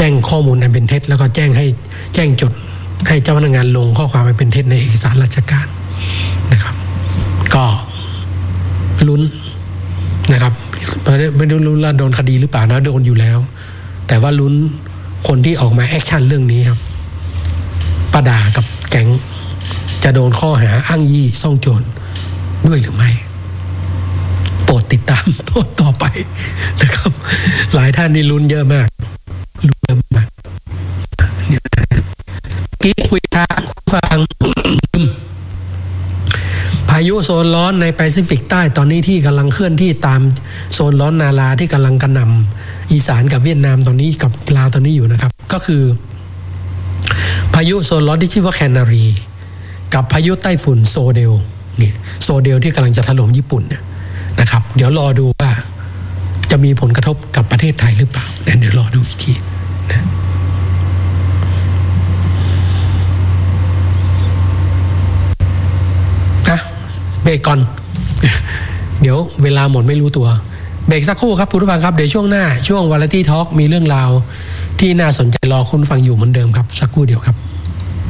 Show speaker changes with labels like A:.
A: จ้งข้อมูลอันเป็นเท็จแล้วก็แจ้งจดให้เจ้าพนักงานลงข้อความอันเป็นเท็จในเอกสารราชการนะครับก็ลุ้นนะครับไม่รู้ลุ้นว่าโดนคดีหรือเปล่านะโดนอยู่แล้วแต่ว่าลุ้นคนที่ออกมาแอคชั่นเรื่องนี้ครับป้าดากับแก๊งจะโดนข้อหาอ้างยี่ซ่องโจรด้วยหรือไม่โปรดติดตามต่อไปนะครับหลายท่านนี่ลุ้นเยอะมากลุ้นเยอะมากกี้คุยทางฟัง พายุโซนร้อนในแปซิฟิกใต้ตอนนี้ที่กำลังเคลื่อนที่ตามโซนร้อนนาราที่กำลังกระหน่ำอีสานกับเวียดนามตอนนี้กับลาวตอนนี้อยู่นะครับก็คือพายุโซนร้อนที่ชื่อว่าแคนารีกับพายุไต้ฝุ่นโซเดลนี่โซเดลที่กำลังจะถล่มญี่ปุ่นนะครับเดี๋ยวรอดูว่าจะมีผลกระทบกับประเทศไทยหรือเปล่าเดี๋ยวรอดูอีกทีนะเบรกก่อน เดี๋ยวเวลาหมดไม่รู้ตัวเบรกสักครู่ครับคุณผู้ฟังครับเดี๋ยวช่วงหน้าช่วงวาไรตี้ทอล์กมีเรื่องราวที่น่าสนใจรอคุณฟังอยู่เหมือนเดิมครับสักครู่เดียวครับ